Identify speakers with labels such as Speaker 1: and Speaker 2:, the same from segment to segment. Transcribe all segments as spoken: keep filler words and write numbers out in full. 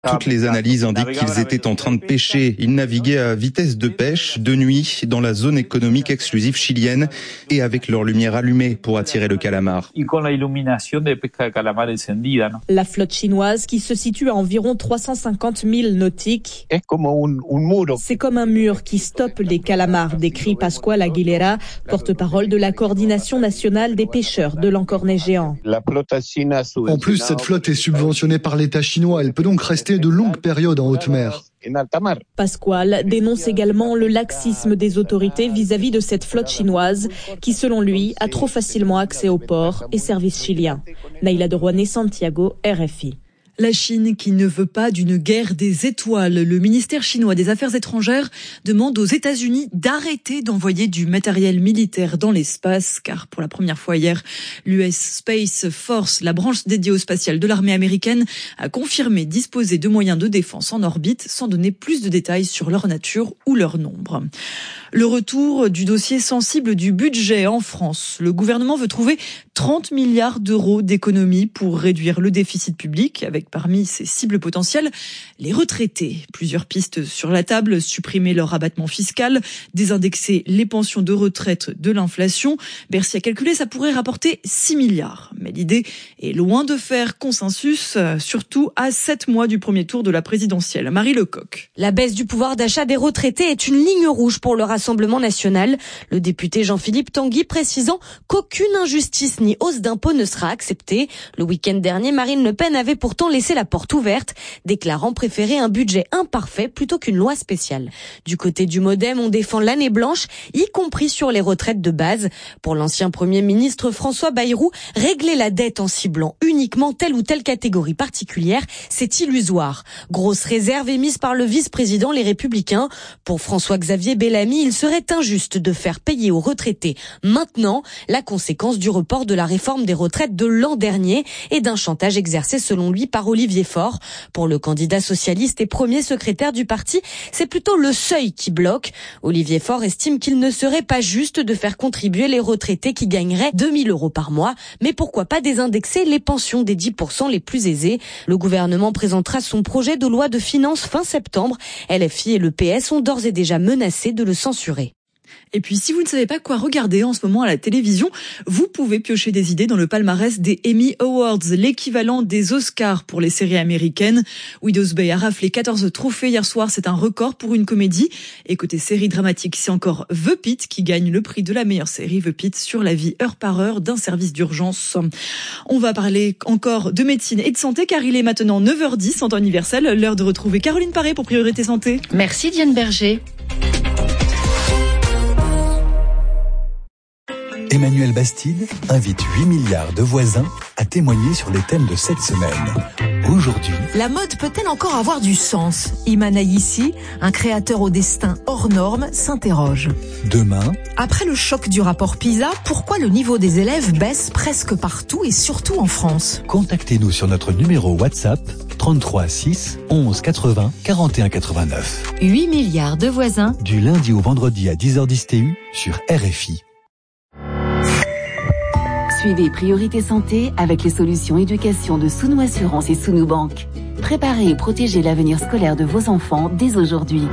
Speaker 1: Toutes les analyses indiquent qu'ils étaient en train de pêcher. Ils naviguaient à vitesse de pêche, de nuit, dans la zone économique exclusive chilienne et avec leur lumière allumée pour attirer le calamar.
Speaker 2: La flotte chinoise, qui se situe à environ trois cent cinquante milles nautiques, c'est comme un mur qui stoppe les calamars, décrit Pascual Aguilera, porte-parole de la coordination nationale des pêcheurs de l'encornet géant.
Speaker 3: En plus, cette flotte est subventionnée par l'État chinois. Elle peut donc rester de longues périodes en haute mer.
Speaker 2: Pascual dénonce également le laxisme des autorités vis-à-vis de cette flotte chinoise qui, selon lui, a trop facilement accès aux ports et services chiliens. Naïla de Rouanet, Santiago, R F I.
Speaker 4: La Chine qui ne veut pas d'une guerre des étoiles. Le ministère chinois des Affaires étrangères demande aux États-Unis d'arrêter d'envoyer du matériel militaire dans l'espace, car pour la première fois hier, l'U S Space Force, la branche dédiée au spatial de l'armée américaine, a confirmé disposer de moyens de défense en orbite sans donner plus de détails sur leur nature ou leur nombre. Le retour du dossier sensible du budget en France. Le gouvernement veut trouver trente milliards d'euros d'économies pour réduire le déficit public, avec parmi ses cibles potentielles les retraités. Plusieurs pistes sur la table: supprimer leur abattement fiscal, désindexer les pensions de retraite de l'inflation. Bercy a calculé, ça pourrait rapporter six milliards. Mais l'idée est loin de faire consensus, surtout à sept mois du premier tour de la présidentielle. Marie Lecoq.
Speaker 5: La baisse du pouvoir d'achat des retraités est une ligne rouge pour le Rassemblement national. Le député Jean-Philippe Tanguy précisant qu'aucune injustice ni hausse d'impôts ne sera acceptée. Le week-end dernier, Marine Le Pen avait pourtant laissé la porte ouverte, déclarant préférer un budget imparfait plutôt qu'une loi spéciale. Du côté du Modem, on défend l'année blanche, y compris sur les retraites de base. Pour l'ancien Premier ministre François Bayrou, régler la dette en ciblant uniquement telle ou telle catégorie particulière, c'est illusoire. Grosse réserve émise par le vice-président Les Républicains. Pour François-Xavier Bellamy, il serait injuste de faire payer aux retraités maintenant la conséquence du report de la réforme des retraites de l'an dernier et d'un chantage exercé selon lui par Olivier Faure. Pour le candidat socialiste et premier secrétaire du parti, c'est plutôt le seuil qui bloque. Olivier Faure estime qu'il ne serait pas juste de faire contribuer les retraités qui gagneraient deux mille euros par mois, mais pourquoi pas désindexer les pensions des dix pour cent les plus aisés. Le gouvernement présentera son projet de loi de finances fin septembre. L F I et le P S ont d'ores et déjà menacé de le censurer.
Speaker 4: Et puis, si vous ne savez pas quoi regarder en ce moment à la télévision, vous pouvez piocher des idées dans le palmarès des Emmy Awards, l'équivalent des Oscars pour les séries américaines. Widow's Bay a raflé quatorze trophées hier soir, c'est un record pour une comédie. Et côté série dramatique, c'est encore The Pitt qui gagne le prix de la meilleure série, The Pitt, sur la vie heure par heure d'un service d'urgence. On va parler encore de médecine et de santé, car il est maintenant neuf heures dix en temps universel, l'heure de retrouver Caroline Paré pour Priorité Santé.
Speaker 6: Merci Diane Berger.
Speaker 7: Emmanuel Bastide invite huit milliards de voisins à témoigner sur les thèmes de cette semaine. Aujourd'hui,
Speaker 8: la mode peut-elle encore avoir du sens ? Iman Aïssi, un créateur au destin hors norme, s'interroge.
Speaker 7: Demain,
Speaker 8: après le choc du rapport PISA, pourquoi le niveau des élèves baisse presque partout et surtout en France ?
Speaker 7: Contactez-nous sur notre numéro WhatsApp trente-trois six onze quatre-vingts quarante et un quatre-vingt-neuf.
Speaker 9: huit milliards de voisins.
Speaker 7: Du lundi au vendredi à dix heures dix T U sur R F I.
Speaker 9: Suivez Priorité Santé avec les solutions éducation de Sounou Assurance et Sounou Banque. Préparez et protégez l'avenir scolaire de vos enfants dès aujourd'hui.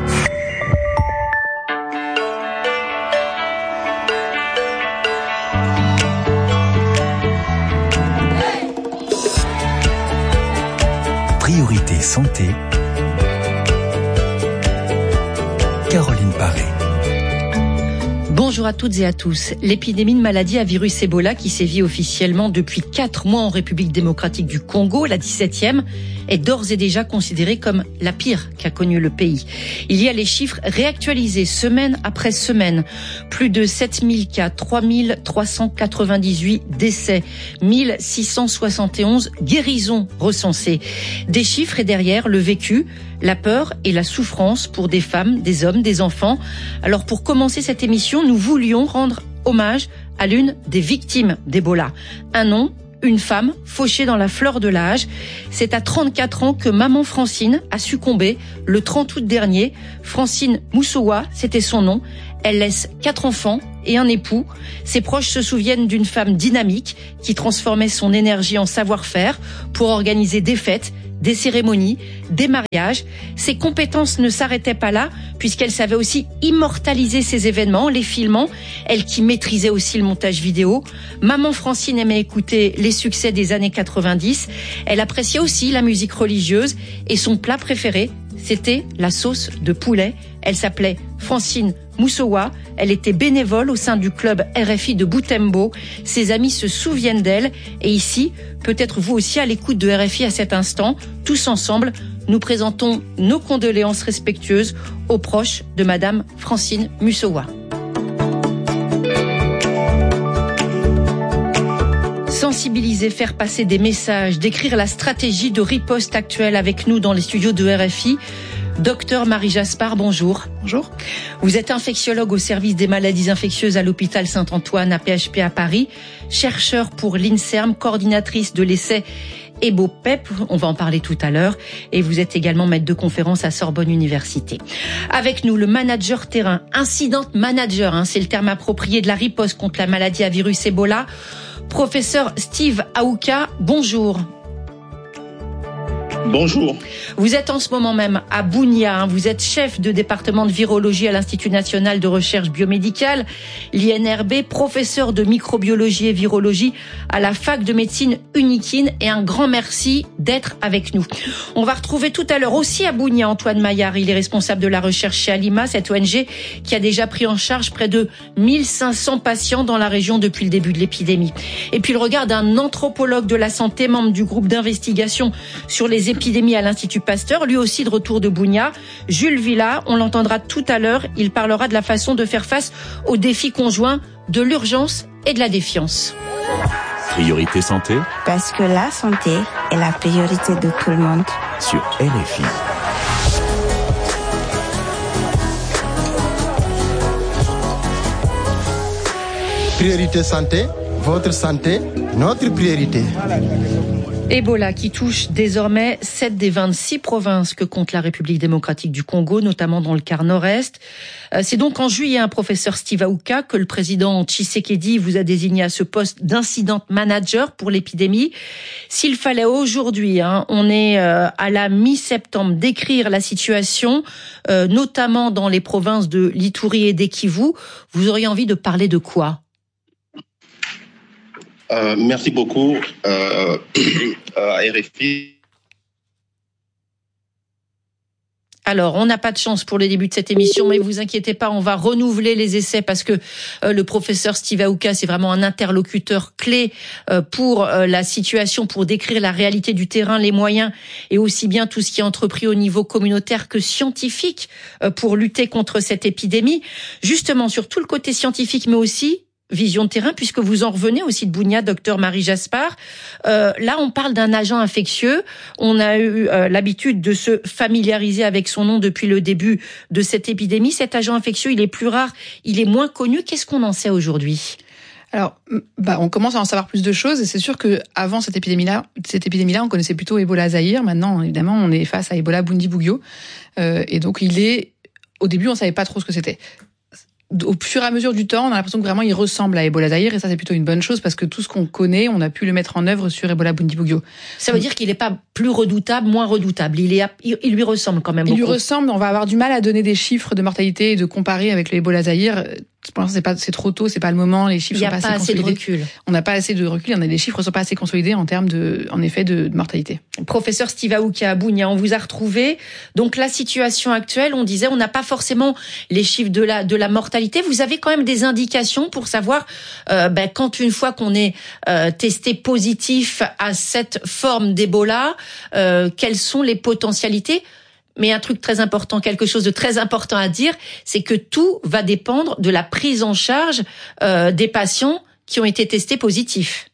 Speaker 7: Priorité Santé. Caroline Paré.
Speaker 6: Bonjour à toutes et à tous. L'épidémie de maladie à virus Ebola qui sévit officiellement depuis quatre mois en République démocratique du Congo, la dix-septième, est d'ores et déjà considérée comme la pire qu'a connue le pays. Il y a les chiffres réactualisés semaine après semaine. Plus de sept mille cas, trois mille trois cent quatre-vingt-dix-huit décès, mille six cent soixante et onze guérisons recensées. Des chiffres et derrière le vécu, la peur et la souffrance pour des femmes, des hommes, des enfants. Alors pour commencer cette émission, nous voulions rendre hommage à l'une des victimes d'Ebola. Un nom, une femme fauchée dans la fleur de l'âge. C'est à trente-quatre ans que maman Francine a succombé le trente août dernier. Francine Moussoua, c'était son nom. Elle laisse quatre enfants et un époux. Ses proches se souviennent d'une femme dynamique qui transformait son énergie en savoir-faire pour organiser des fêtes des cérémonies, des mariages. Ses compétences ne s'arrêtaient pas là, puisqu'elle savait aussi immortaliser ces événements, les filmant. Elle qui maîtrisait aussi le montage vidéo. Maman Francine aimait écouter les succès des années quatre-vingt-dix. Elle appréciait aussi la musique religieuse et son plat préféré, c'était la sauce de poulet. Elle s'appelait Francine Moussowa. Elle était bénévole au sein du club R F I de Boutembo. Ses amis se souviennent d'elle. Et ici, peut-être vous aussi à l'écoute de R F I à cet instant, tous ensemble, nous présentons nos condoléances respectueuses aux proches de Madame Francine Moussowa. Sensibiliser, faire passer des messages, décrire la stratégie de riposte actuelle avec nous dans les studios de R F I. Docteur Marie Jaspard, bonjour.
Speaker 10: Bonjour.
Speaker 6: Vous êtes infectiologue au service des maladies infectieuses à l'hôpital Saint-Antoine à P H P à Paris, chercheur pour l'INSERM, coordinatrice de l'essai EBOPEP, on va en parler tout à l'heure, et vous êtes également maître de conférence à Sorbonne Université. Avec nous, le manager terrain, incident manager, hein, c'est le terme approprié de la riposte contre la maladie à virus Ebola. Professeur Steve Aouka, bonjour.
Speaker 10: Bonjour.
Speaker 6: Vous êtes en ce moment même à Bunia, hein, vous êtes chef de département de virologie à l'Institut national de recherche biomédicale, l'I N R B, professeur de microbiologie et virologie à la fac de médecine Unikin, et un grand merci d'être avec nous. On va retrouver tout à l'heure aussi à Bunia Antoine Maillard, il est responsable de la recherche chez Alima, cette O N G qui a déjà pris en charge près de mille cinq cents patients dans la région depuis le début de l'épidémie. Et puis le regard d'un anthropologue de la santé, membre du groupe d'investigation sur les épidémie à l'Institut Pasteur, lui aussi de retour de Bunia. Jules Villa, on l'entendra tout à l'heure, il parlera de la façon de faire face aux défis conjoints de l'urgence et de la défiance.
Speaker 11: Priorité santé.
Speaker 12: Parce que la santé est la priorité de tout le monde.
Speaker 11: Sur R F I.
Speaker 13: Priorité santé, votre santé, notre priorité.
Speaker 6: Ebola qui touche désormais sept des vingt-six provinces que compte la République démocratique du Congo, notamment dans le quart nord-est. C'est donc en juillet, un professeur Steve Aouka, que le président Tshisekedi vous a désigné à ce poste d'incident manager pour l'épidémie. S'il fallait aujourd'hui, hein, on est euh, à la mi-septembre, décrire la situation, euh, notamment dans les provinces de l'Ituri et d'Ekivu, vous auriez envie de parler de quoi ?
Speaker 10: Euh, merci beaucoup euh, à R F I.
Speaker 6: Alors, on n'a pas de chance pour le début de cette émission, mais vous inquiétez pas, on va renouveler les essais parce que euh, le professeur Steve Aouka, c'est vraiment un interlocuteur clé euh, pour euh, la situation, pour décrire la réalité du terrain, les moyens et aussi bien tout ce qui est entrepris au niveau communautaire que scientifique euh, pour lutter contre cette épidémie. Justement, sur tout le côté scientifique, mais aussi vision de terrain, puisque vous en revenez aussi de Bunia, docteur Marie Jaspard. Euh, là, on parle d'un agent infectieux. On a eu euh, l'habitude de se familiariser avec son nom depuis le début de cette épidémie. Cet agent infectieux, il est plus rare, il est moins connu. Qu'est-ce qu'on en sait aujourd'hui ?
Speaker 14: Alors, bah, on commence à en savoir plus de choses, et c'est sûr que avant cette épidémie-là, cette épidémie-là, on connaissait plutôt Ebola Zaïre. Maintenant, évidemment, on est face à Ebola Bundibugyo, euh, et donc il est. Au début, on savait pas trop ce que c'était. Au fur et à mesure du temps, on a l'impression que vraiment il ressemble à Ebola Zaïre, et ça c'est plutôt une bonne chose parce que tout ce qu'on connaît, on a pu le mettre en œuvre sur Ebola Bundibugyo.
Speaker 6: Ça veut dire qu'il n'est pas plus redoutable, moins redoutable. Il est, il lui ressemble quand même beaucoup.
Speaker 14: Il lui ressemble. On va avoir du mal à donner des chiffres de mortalité et de comparer avec le Ebola Zaïre. Pour l'instant, c'est pas, c'est trop tôt, c'est pas le moment. Les chiffres sont pas,
Speaker 6: pas
Speaker 14: assez
Speaker 6: consolidés.
Speaker 14: Il n'y a pas assez de recul. On n'a pas assez de recul. On a des chiffres sont pas assez consolidés en termes de, en effet, de, de mortalité.
Speaker 6: Professeur Steve Aouka à Bunia, on vous a retrouvé. Donc la situation actuelle, on disait, on n'a pas forcément les chiffres de la de la mortalité. Vous avez quand même des indications pour savoir euh, ben, quand une fois qu'on est euh, testé positif à cette forme d'Ebola, euh, quelles sont les potentialités. Mais un truc très important, quelque chose de très important à dire, c'est que tout va dépendre de la prise en charge euh, des patients qui ont été testés positifs.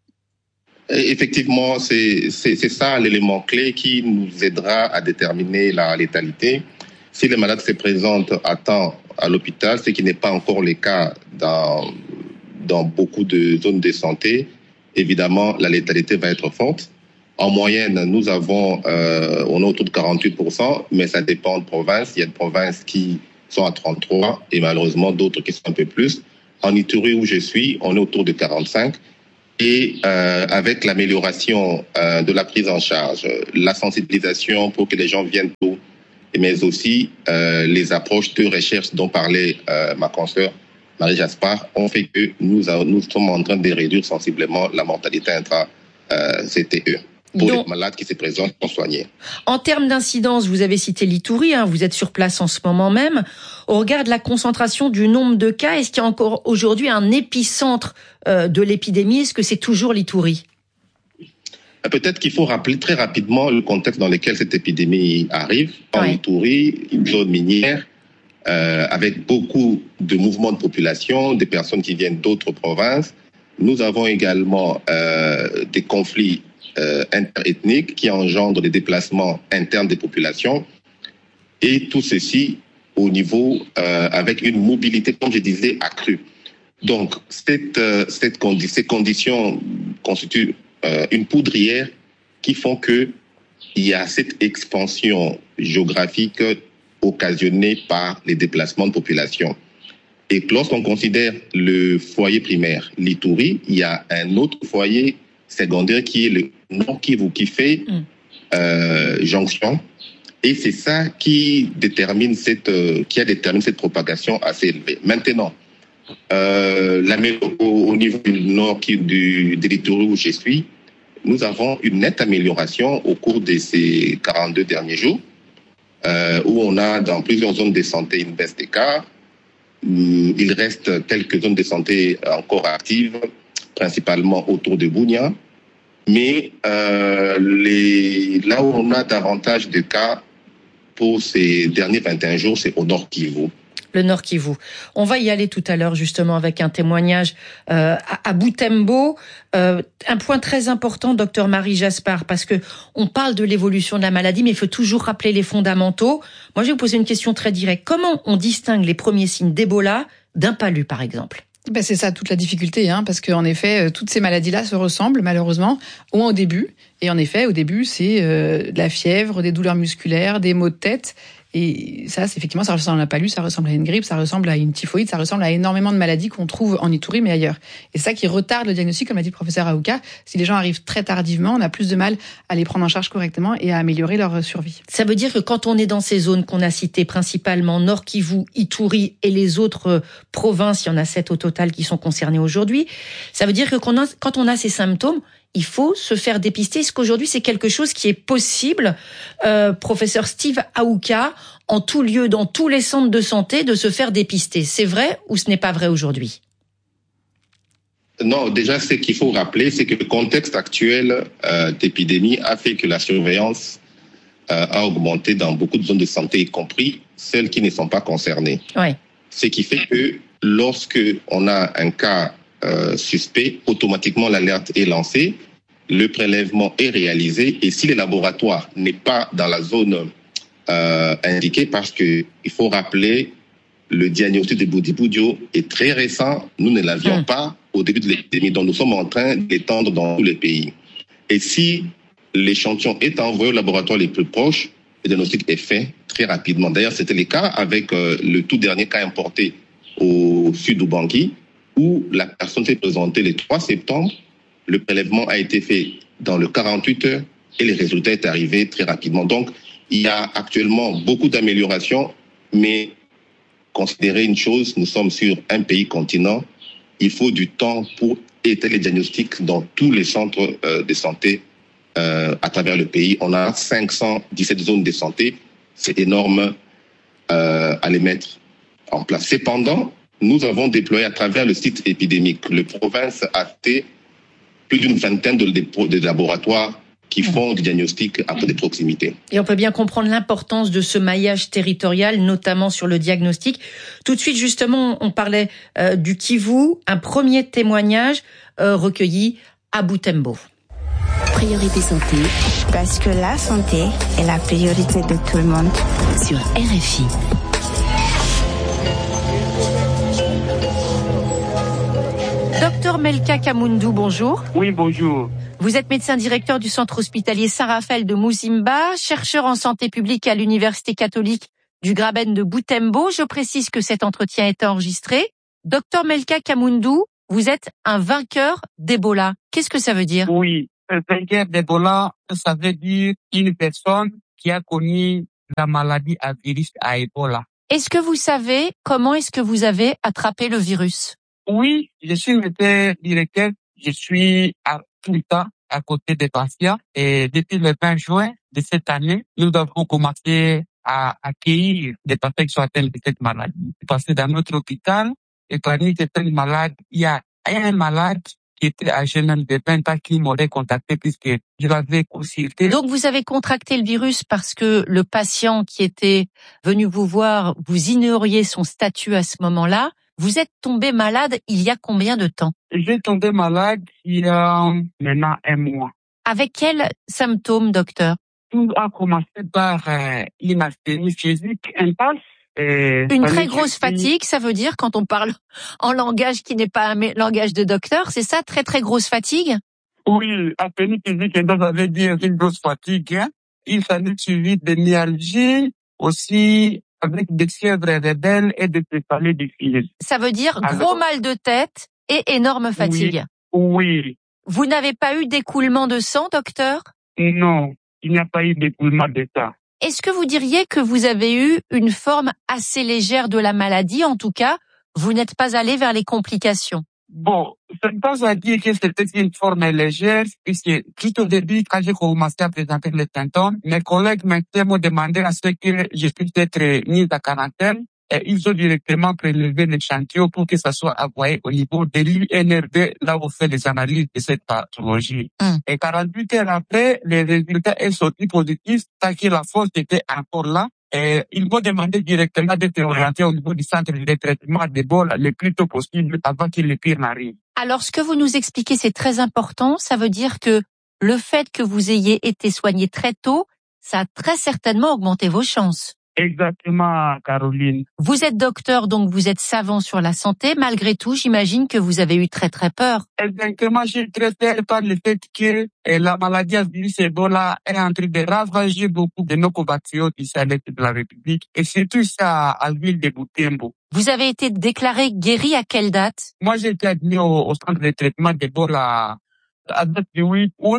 Speaker 10: Effectivement, c'est, c'est, c'est ça l'élément clé qui nous aidera à déterminer la létalité. Si le malade se présente à temps à l'hôpital, ce qui n'est pas encore le cas dans, dans beaucoup de zones de santé, évidemment, la létalité va être forte. En moyenne, nous avons, euh, on est autour de quarante-huit pour cent, mais ça dépend de provinces. Il y a des provinces qui sont à trente-trois et malheureusement d'autres qui sont un peu plus. En Ituri, où je suis, on est autour de quarante-cinq. Et euh, avec l'amélioration euh, de la prise en charge, la sensibilisation pour que les gens viennent tôt, mais aussi euh, les approches de recherche dont parlait euh, ma consoeur Marie Jaspar, ont fait que nous, a, nous sommes en train de réduire sensiblement la mortalité intra-C T E. Pour Donc, les malades qui se présentent pour soigner.
Speaker 6: En termes d'incidence, vous avez cité l'Itourie, hein, vous êtes sur place en ce moment même. Au regard de la concentration du nombre de cas, est-ce qu'il y a encore aujourd'hui un épicentre euh, de l'épidémie? Est-ce que c'est toujours l'Itourie?
Speaker 10: Peut-être qu'il faut rappeler très rapidement le contexte dans lequel cette épidémie arrive. En ouais. Itourie, une zone minière, euh, avec beaucoup de mouvements de population, des personnes qui viennent d'autres provinces. Nous avons également euh, des conflits Euh, interethniques qui engendrent des déplacements internes des populations, et tout ceci au niveau euh, avec une mobilité, comme je disais, accrue. Donc cette, euh, cette condi- ces conditions constituent euh, une poudrière qui font que il y a cette expansion géographique occasionnée par les déplacements de population. Et lorsqu'on considère le foyer primaire, l'Itourie, il y a un autre foyer secondaire qui est le Nord Kivu, qui fait euh, jonction, et c'est ça qui détermine cette euh, qui a déterminé cette propagation assez élevée. Maintenant, euh, la, au, au niveau du Nord qui, du de l'Itourie où je suis, nous avons une nette amélioration au cours de ces quarante-deux derniers jours, euh, où on a dans plusieurs zones de santé une baisse des cas. Il reste quelques zones de santé encore actives, principalement autour de Bunia. Mais euh, les, là où on a davantage de cas pour ces derniers vingt et un jours, c'est au Nord Kivu.
Speaker 6: Le Nord Kivu. On va y aller tout à l'heure justement avec un témoignage euh, à, à Butembo. Euh, un point très important, docteur Marie Jaspar, parce que on parle de l'évolution de la maladie, mais il faut toujours rappeler les fondamentaux. Moi, je vais vous poser une question très directe. Comment on distingue les premiers signes d'Ebola d'un palu, par exemple ?
Speaker 14: Ben c'est ça toute la difficulté, hein, parce qu'en effet, toutes ces maladies-là se ressemblent malheureusement, au moins au début. Et en effet, au début, c'est euh, de la fièvre, des douleurs musculaires, des maux de tête. Et ça, c'est, effectivement, ça ressemble à un palu, ça ressemble à une grippe, ça ressemble à une typhoïde, ça ressemble à énormément de maladies qu'on trouve en Itourie, mais ailleurs. Et ça qui retarde le diagnostic, comme l'a dit le professeur Aouka. Si les gens arrivent très tardivement, on a plus de mal à les prendre en charge correctement et à améliorer leur survie.
Speaker 6: Ça veut dire que quand on est dans ces zones qu'on a citées, principalement Nord Kivu, Itourie et les autres provinces, il y en a sept au total qui sont concernées aujourd'hui, ça veut dire que quand on a, quand on a ces symptômes, il faut se faire dépister. Est-ce qu'aujourd'hui, c'est quelque chose qui est possible, euh, professeur Steve Aouka, en tout lieu, dans tous les centres de santé, de se faire dépister? C'est vrai ou ce n'est pas vrai aujourd'hui?
Speaker 10: Non, déjà, ce qu'il faut rappeler, c'est que le contexte actuel euh, d'épidémie a fait que la surveillance euh, a augmenté dans beaucoup de zones de santé, y compris celles qui ne sont pas concernées.
Speaker 6: Ouais.
Speaker 10: Ce qui fait que lorsque on a un cas Euh, suspect, automatiquement l'alerte est lancée, le prélèvement est réalisé, et si le laboratoire n'est pas dans la zone euh, indiquée, parce que il faut rappeler, le diagnostic de Budi-Budio est très récent, nous ne l'avions mmh. pas au début de l'épidémie, donc nous sommes en train d'étendre dans tous les pays. Et si l'échantillon est envoyé au laboratoire les plus proches, le diagnostic est fait très rapidement. D'ailleurs, c'était le cas avec euh, le tout dernier cas importé au sud d'Ubangi, où la personne s'est présentée le trois septembre, le prélèvement a été fait dans le quarante-huit heures et le résultat est arrivé très rapidement. Donc, il y a actuellement beaucoup d'améliorations, mais considérez une chose, nous sommes sur un pays continent, il faut du temps pour étaler les diagnostics dans tous les centres euh, de santé euh, à travers le pays. On a cinq cent dix-sept zones de santé, c'est énorme euh, à les mettre en place. Cependant, nous avons déployé à travers le site épidémique, le province a fait plus d'une vingtaine de, de, de laboratoires qui font du diagnostic à de proximité.
Speaker 6: Et on peut bien comprendre l'importance de ce maillage territorial, notamment sur le diagnostic. Tout de suite, justement, on parlait euh, du Kivu, un premier témoignage euh, recueilli à Butembo.
Speaker 12: Priorité santé, parce que la santé est la priorité de tout le monde.
Speaker 9: Sur R F I.
Speaker 6: Docteur Melka Kamundou, bonjour.
Speaker 15: Oui, bonjour.
Speaker 6: Vous êtes médecin directeur du centre hospitalier Saint-Raphaël de Muzimba, chercheur en santé publique à l'université catholique du Graben de Butembo. Je précise que cet entretien est enregistré. Docteur Melka Kamundou, vous êtes un vainqueur d'Ebola. Qu'est-ce que ça veut dire?
Speaker 15: Oui, un vainqueur d'Ebola, ça veut dire une personne qui a connu la maladie à virus à Ebola.
Speaker 6: Est-ce que vous savez comment est-ce que vous avez attrapé le virus?
Speaker 15: Oui, je suis médecin directeur. Je suis à tout le temps à côté des patients. Et depuis le vingt juin de cette année, nous avons commencé à accueillir des patients qui sont atteints de cette maladie. Parce que dans notre hôpital, et parmi ces malades, il y a un malade qui était âgé même de vingt ans qui m'aurait contacté puisque je l'avais consulté.
Speaker 6: Donc vous avez contracté le virus parce que le patient qui était venu vous voir, vous ignoriez son statut à ce moment-là. Vous êtes tombé malade il y a combien de temps?
Speaker 15: J'ai tombé malade il y a maintenant un mois.
Speaker 6: Avec quels symptômes, docteur?
Speaker 15: Tout a commencé par euh, une asthénie physique intense. Et
Speaker 6: une très grosse fatigue, ça veut dire, quand on parle en langage qui n'est pas un langage de docteur, c'est ça, très très grosse fatigue?
Speaker 15: Oui, asthénie physique intense, ça veut dire une grosse fatigue. Hein. Il s'en est suivi de myalgie, aussi avec des fièvres rebelles et des céphalées difficiles.
Speaker 6: Ça veut dire Alors, gros mal de tête et énorme fatigue.
Speaker 15: Oui. oui.
Speaker 6: Vous n'avez pas eu d'écoulement de sang, docteur?
Speaker 15: Non, il n'y a pas eu d'écoulement de sang.
Speaker 6: Est-ce que vous diriez que vous avez eu une forme assez légère de la maladie? En tout cas, vous n'êtes pas allé vers les complications.
Speaker 15: Bon, ce n'est pas à dire que c'était une forme légère, puisque tout au début, quand j'ai commencé à présenter les symptômes, mes collègues m'ont demandé à ce que je puisse être mise à quarantaine. Et ils ont directement prélevé l'échantillon pour que ça soit envoyé au niveau de l'U N R D, là où on fait les analyses de cette pathologie. Mm. Et quarante-huit heures après, les résultats sont sortis positifs, tant que la force était encore là. Et ils m'ont demandé directement d'être orienté au niveau du centre de traitement d'Ebola le plus tôt possible avant que le pire n'arrive.
Speaker 6: Alors, ce que vous nous expliquez, c'est très important. Ça veut dire que le fait que vous ayez été soigné très tôt, ça a très certainement augmenté vos chances.
Speaker 15: Exactement, Caroline.
Speaker 6: Vous êtes docteur, donc vous êtes savant sur la santé. Malgré tout, j'imagine que vous avez eu très très peur.
Speaker 15: Exactement, j'ai très peur par le fait que la maladie à virus Ebola est en train de ravager beaucoup de nos compatriotes ici à l'est de la République. Et surtout ça à la ville de Butembo.
Speaker 6: Vous avez été déclaré guéri à quelle date?
Speaker 15: Moi, j'ai été admis au, au centre de traitement d'Ebola à date du huit août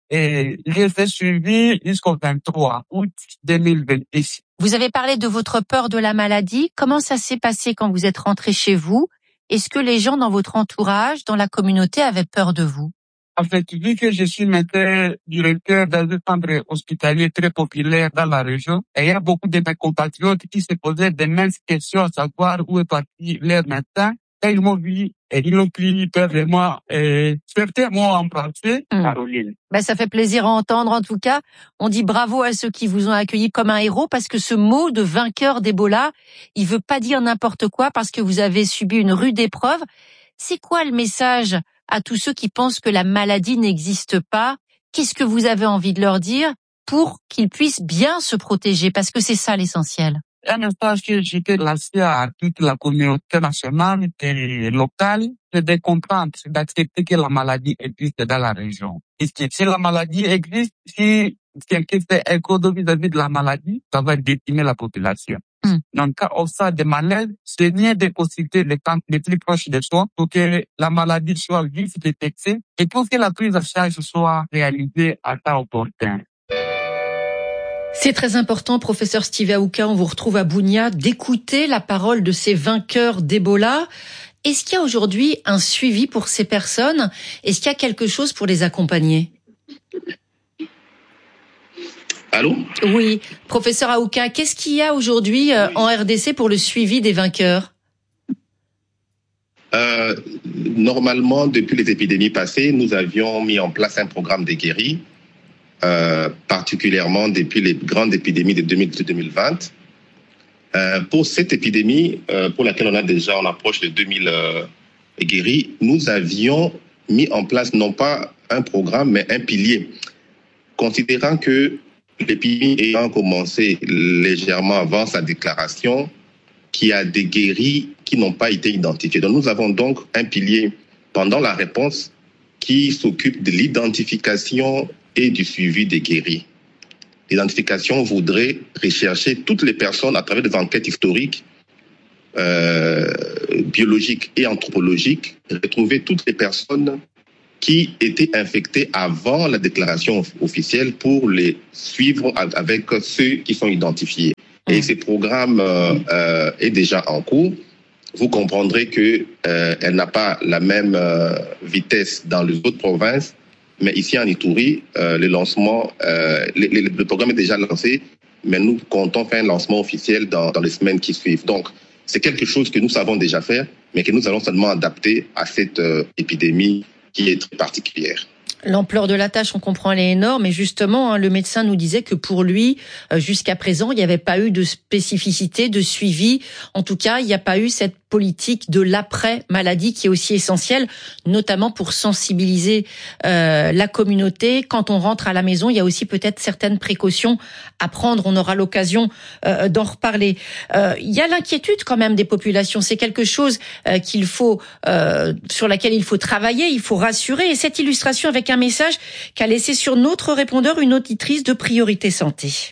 Speaker 15: et j'ai été suivi jusqu'au vingt-trois août deux mille vingt-six.
Speaker 6: Vous avez parlé de votre peur de la maladie. Comment ça s'est passé quand vous êtes rentré chez vous? Est-ce que les gens dans votre entourage, dans la communauté, avaient peur de vous?
Speaker 15: En fait, vu que je suis maintenant directeur dans un centre hospitalier très populaire dans la région, et il y a beaucoup de mes compatriotes qui se posaient des mêmes questions à savoir où est parti leur médecin. Et ils m'ont vu et ils ont pris peur de moi et certains m'ont embrassé, mmh. Caroline.
Speaker 6: Ben, ça fait plaisir à entendre en tout cas. On dit bravo à ceux qui vous ont accueilli comme un héros parce que ce mot de vainqueur d'Ebola, il veut pas dire n'importe quoi parce que vous avez subi une rude épreuve. C'est quoi le message à tous ceux qui pensent que la maladie n'existe pas? Qu'est-ce que vous avez envie de leur dire pour qu'ils puissent bien se protéger? Parce que c'est ça l'essentiel.
Speaker 15: Un message que j'étais lancé à toute la communauté nationale et locale, c'est de comprendre, c'est d'accepter que la maladie existe dans la région. Et si la maladie existe, si quelqu'un fait un code vis-à-vis de la maladie, ça va décimer la population. Mm. Donc, quand on sent des malaises, c'est bien de consulter les camps les plus proches de soi pour que la maladie soit vite détectée et pour que la prise en charge soit réalisée à temps opportun.
Speaker 6: C'est très important, professeur Steve Aouka, on vous retrouve à Bunia, d'écouter la parole de ces vainqueurs d'Ebola. Est-ce qu'il y a aujourd'hui un suivi pour ces personnes? Est-ce qu'il y a quelque chose pour les accompagner?
Speaker 10: Allô?
Speaker 6: Oui, professeur Aouka, qu'est-ce qu'il y a aujourd'hui euh, en R D C pour le suivi des vainqueurs?
Speaker 10: euh, Normalement, depuis les épidémies passées, nous avions mis en place un programme de guéris. Euh, particulièrement depuis les grandes épidémies de deux mille dix-huit deux mille vingt. Euh, pour cette épidémie, euh, pour laquelle on a déjà, on approche de deux mille euh, guéris, nous avions mis en place non pas un programme, mais un pilier. Considérant que l'épidémie ayant commencé légèrement avant sa déclaration, qu'il y a des guéris qui n'ont pas été identifiés. Donc nous avons donc un pilier pendant la réponse qui s'occupe de l'identification et du suivi des guéris. L'identification voudrait rechercher toutes les personnes à travers des enquêtes historiques euh, biologiques et anthropologiques, retrouver toutes les personnes qui étaient infectés avant la déclaration officielle pour les suivre avec ceux qui sont identifiés. Mmh. Et ce programme euh, euh, est déjà en cours. Vous comprendrez que euh, elle n'a pas la même euh, vitesse dans les autres provinces, mais ici en Ituri, euh, le lancement, euh, le, le, le programme est déjà lancé, mais nous comptons faire un lancement officiel dans, dans les semaines qui suivent. Donc, c'est quelque chose que nous savons déjà faire, mais que nous allons seulement adapter à cette euh, épidémie qui est très particulière.
Speaker 6: L'ampleur de la tâche, on comprend, elle est énorme. Et justement, hein, le médecin nous disait que pour lui, euh, jusqu'à présent, il n'y avait pas eu de spécificité, de suivi. En tout cas, il n'y a pas eu cette politique de l'après-maladie qui est aussi essentielle, notamment pour sensibiliser euh, la communauté. Quand on rentre à la maison, il y a aussi peut-être certaines précautions à prendre. On aura l'occasion euh, d'en reparler. Euh, il y a l'inquiétude quand même des populations. C'est quelque chose euh, qu'il faut, euh, sur laquelle il faut travailler, il faut rassurer. Et cette illustration avec un message qu'a laissé sur notre répondeur une auditrice de Priorité Santé.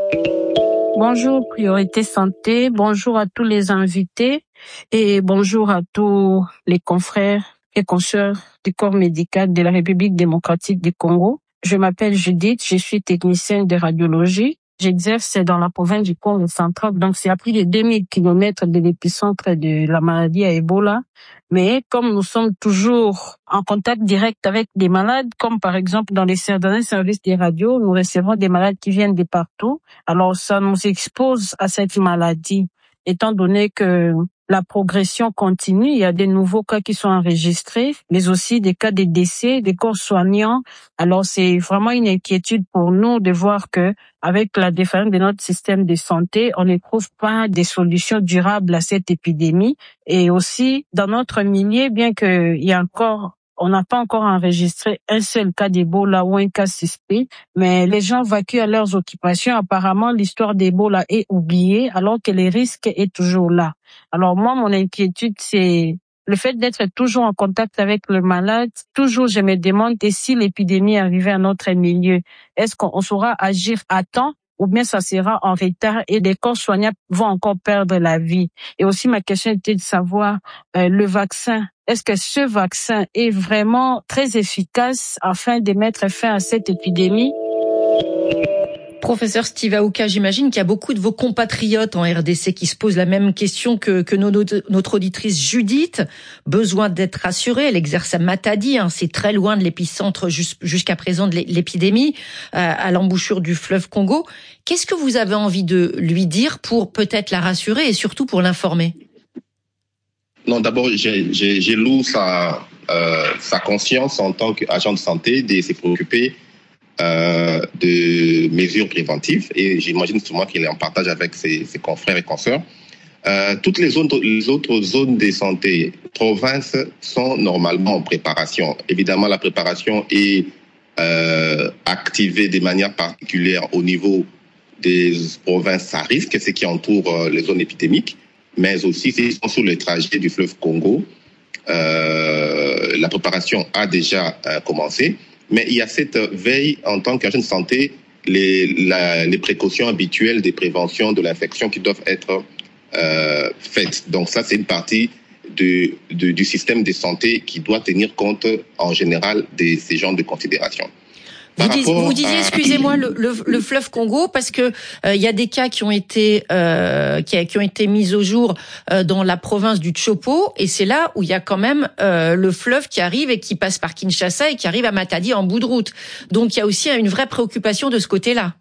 Speaker 16: Bonjour Priorité Santé, bonjour à tous les invités et bonjour à tous les confrères et consoeurs du corps médical de la République démocratique du Congo. Je m'appelle Judith, je suis technicienne de radiologie. J'exerce dans la province du Congo central, donc c'est à plus de deux mille kilomètres de l'épicentre de la maladie à Ebola. Mais comme nous sommes toujours en contact direct avec des malades, comme par exemple dans les certains services des radios, nous recevons des malades qui viennent de partout. Alors ça nous expose à cette maladie, étant donné que la progression continue, il y a des nouveaux cas qui sont enregistrés, mais aussi des cas de décès, des corps soignants. Alors c'est vraiment une inquiétude pour nous de voir que, avec la défaillance de notre système de santé, on ne trouve pas des solutions durables à cette épidémie. Et aussi, dans notre milieu, bien qu'il y a encore on n'a pas encore enregistré un seul cas d'Ebola ou un cas suspect, mais les gens vaquent à leurs occupations. Apparemment, l'histoire d'Ebola est oubliée, alors que le risque est toujours là. Alors moi, mon inquiétude, c'est le fait d'être toujours en contact avec le malade. Toujours, je me demande si l'épidémie arrivait à notre milieu, est-ce qu'on saura agir à temps? Ou bien ça sera en retard et des corps soignants vont encore perdre la vie. Et aussi, ma question était de savoir, euh, le vaccin, est-ce que ce vaccin est vraiment très efficace afin de mettre fin à cette épidémie?
Speaker 6: Professeur Steve Aouka, j'imagine qu'il y a beaucoup de vos compatriotes en R D C qui se posent la même question que, que nos, notre auditrice Judith. Besoin d'être rassurée. Elle exerce à Matadi, hein, c'est très loin de l'épicentre jusqu'à présent de l'épidémie, euh, à l'embouchure du fleuve Congo. Qu'est-ce que vous avez envie de lui dire pour peut-être la rassurer et surtout pour l'informer?
Speaker 10: Non, d'abord, j'ai, j'ai, j'ai loué sa, euh, sa conscience en tant qu'agent de santé de se préoccuper Euh, de mesures préventives, et j'imagine sûrement qu'il est en partage avec ses, ses confrères et consoeurs. Euh, toutes les autres, les autres zones de santé, provinces, sont normalement en préparation. Évidemment, la préparation est euh, activée de manière particulière au niveau des provinces à risque, ce qui entoure les zones épidémiques, mais aussi s'ils sont sur le trajet du fleuve Congo. Euh, la préparation a déjà euh, commencé. Mais il y a cette veille en tant qu'agent de santé, les, la, les précautions habituelles des préventions de l'infection qui doivent être euh, faites. Donc ça, c'est une partie de, de, du système de santé qui doit tenir compte en général de ces genres de considérations.
Speaker 6: Vous, dis, vous disiez,
Speaker 10: à...
Speaker 6: excusez-moi, le, le, le fleuve Congo, parce que il euh, y a des cas qui ont été euh, qui, a, qui ont été mis au jour euh, dans la province du Chopo, et c'est là où il y a quand même euh, le fleuve qui arrive et qui passe par Kinshasa et qui arrive à Matadi en bout de route. Donc il y a aussi une vraie préoccupation de ce côté-là.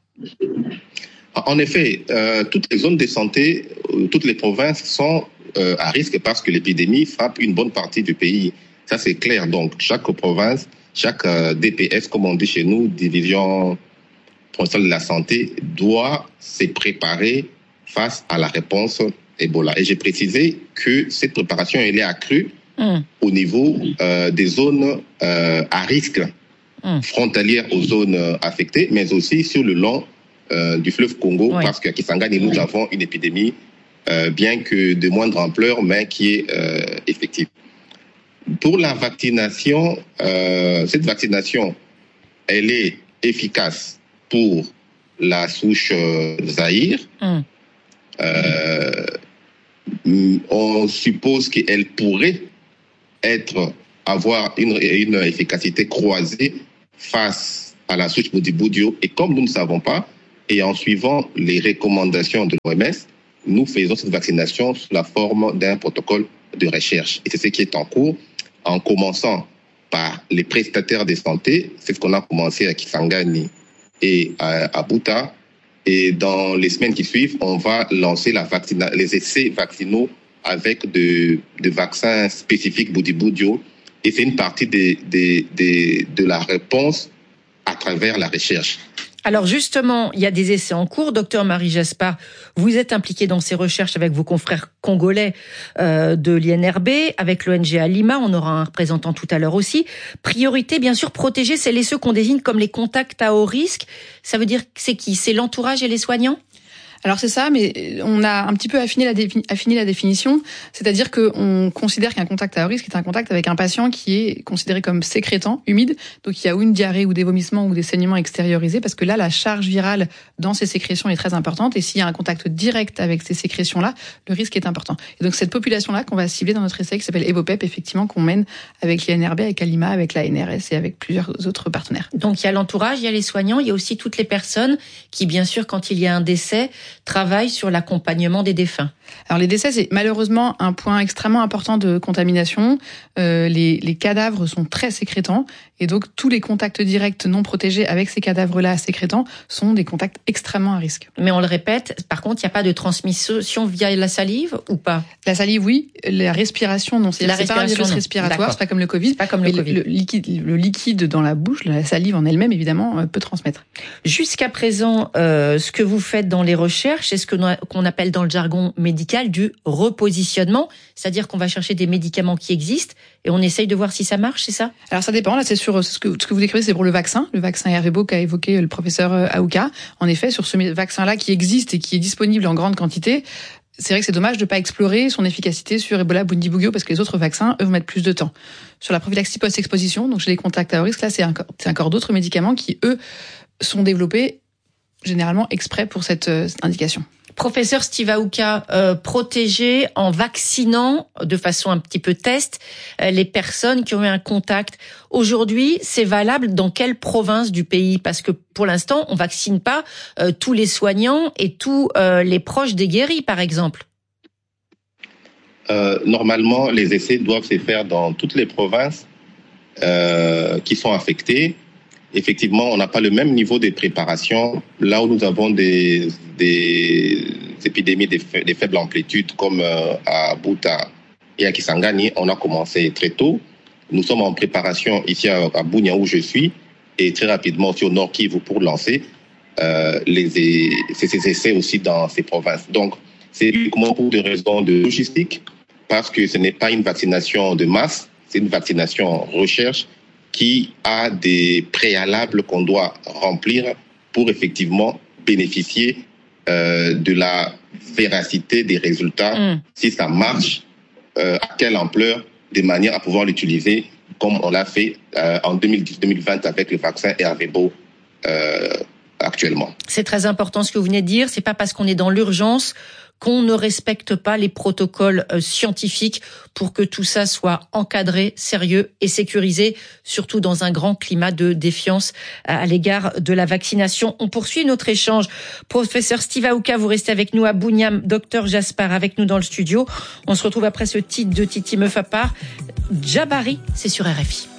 Speaker 10: En effet, euh, toutes les zones de santé, euh, toutes les provinces sont euh, à risque parce que l'épidémie frappe une bonne partie du pays. Ça, c'est clair. Donc chaque province, chaque D P S, comme on dit chez nous, division provinciale de la santé, doit se préparer face à la réponse Ebola. Et j'ai précisé que cette préparation, elle est accrue mmh. au niveau euh, des zones euh, à risque, mmh. frontalières aux zones affectées, mais aussi sur le long euh, du fleuve Congo, oui. parce qu'à Kisangani, nous avons une épidémie, euh, bien que de moindre ampleur, mais qui est euh, effective. Pour la vaccination, euh, cette vaccination, elle est efficace pour la souche euh, Zaïre, mm. euh, on suppose qu'elle pourrait être, avoir une, une efficacité croisée face à la souche Bundibugyo. Et comme nous ne savons pas, et en suivant les recommandations de l'O M S, nous faisons cette vaccination sous la forme d'un protocole de recherche. Et c'est ce qui est en cours, en commençant par les prestataires de santé. C'est ce qu'on a commencé à Kisangani et à, à Buta. Et dans les semaines qui suivent, on va lancer la vaccina- les essais vaccinaux avec de, de vaccins spécifiques Bundibugyo. Et c'est une partie de, de, de, de la réponse à travers la recherche.
Speaker 6: Alors justement, il y a des essais en cours. Docteur Marie Jaspar, vous êtes impliqué dans ces recherches avec vos confrères congolais euh, de l'I N R B, avec l'O N G à Lima. On aura un représentant tout à l'heure aussi. Priorité, bien sûr, protéger celles et ceux qu'on désigne comme les contacts à haut risque. Ça veut dire que c'est qui ? C'est l'entourage et les soignants ?
Speaker 14: Alors c'est ça, mais on a un petit peu affiné la, défi- affiné la définition, c'est-à-dire qu'on considère qu'un contact à haut risque est un contact avec un patient qui est considéré comme sécrétant, humide, donc il y a ou une diarrhée ou des vomissements ou des saignements extériorisés, parce que là, la charge virale dans ces sécrétions est très importante, et s'il y a un contact direct avec ces sécrétions-là, le risque est important. Et donc cette population-là qu'on va cibler dans notre essai, qui s'appelle EvoPep, effectivement, qu'on mène avec l'I N R B, avec Alima, avec la N R S et avec plusieurs autres partenaires.
Speaker 6: Donc il y a l'entourage, il y a les soignants, il y a aussi toutes les personnes qui, bien sûr, quand il y a un décès, travaille sur l'accompagnement des défunts.
Speaker 14: Alors les décès, c'est malheureusement un point extrêmement important de contamination. Euh, les, les cadavres sont très sécrétants, et donc tous les contacts directs non protégés avec ces cadavres-là sécrétants sont des contacts extrêmement à risque.
Speaker 6: Mais on le répète, par contre, il n'y a pas de transmission via la salive ou pas ?
Speaker 14: La salive, oui. La respiration, non. C'est,
Speaker 6: la
Speaker 14: c'est
Speaker 6: respiration,
Speaker 14: pas un virus
Speaker 6: non.
Speaker 14: respiratoire,
Speaker 6: D'accord.
Speaker 14: c'est pas comme le Covid.
Speaker 6: C'est pas comme le
Speaker 14: mais
Speaker 6: Covid.
Speaker 14: Le, le, liquide, le liquide dans la bouche, la salive en elle-même, évidemment, peut transmettre.
Speaker 6: Jusqu'à présent, euh, ce que vous faites dans les recherches, c'est ce que qu'on appelle dans le jargon médical du repositionnement, c'est-à-dire qu'on va chercher des médicaments qui existent et on essaye de voir si ça marche, c'est ça ?
Speaker 14: Alors ça dépend, là c'est sur ce que, ce que vous décrivez, c'est pour le vaccin, le vaccin Ervebo qu'a évoqué le professeur Aouka. En effet, sur ce vaccin-là qui existe et qui est disponible en grande quantité, c'est vrai que c'est dommage de ne pas explorer son efficacité sur Ebola, Bundibugyo, parce que les autres vaccins, eux, vont mettre plus de temps. Sur la prophylaxie post-exposition, donc chez les contacts à haut risque, là c'est encore, c'est encore d'autres médicaments qui, eux, sont développés généralement exprès pour cette, cette indication.
Speaker 6: Professeur Steve Aouka, euh, protéger en vaccinant de façon un petit peu test euh, les personnes qui ont eu un contact. Aujourd'hui, c'est valable dans quelle province du pays ? Parce que pour l'instant, on vaccine pas euh, tous les soignants et tous euh, les proches des guéris, par exemple.
Speaker 10: Euh, normalement, les essais doivent se faire dans toutes les provinces euh, qui sont affectées. Effectivement, on n'a pas le même niveau de préparation. Là où nous avons des, des épidémies de, de faible amplitude, comme euh, à Buta et à Kisangani, on a commencé très tôt. Nous sommes en préparation ici à, à Bunia, où je suis, et très rapidement aussi au Nord Kivu pour lancer euh, les, ces essais aussi dans ces provinces. Donc, c'est uniquement pour des raisons de logistique, parce que ce n'est pas une vaccination de masse, c'est une vaccination recherche qui a des préalables qu'on doit remplir pour effectivement bénéficier euh, de la véracité des résultats, mmh. si ça marche, euh, à quelle ampleur, de manière à pouvoir l'utiliser comme on l'a fait euh, en deux mille dix deux mille vingt avec le vaccin Ervebo euh, actuellement.
Speaker 6: C'est très important ce que vous venez de dire, c'est pas parce qu'on est dans l'urgence qu'on ne respecte pas les protocoles scientifiques pour que tout ça soit encadré, sérieux et sécurisé, surtout dans un grand climat de défiance à l'égard de la vaccination. On poursuit notre échange. Professeur Steve Aouka, vous restez avec nous à Bouniam. Docteur Jaspar avec nous dans le studio. On se retrouve après ce titre de Titi Meufapar. Djabari, c'est sur R F I.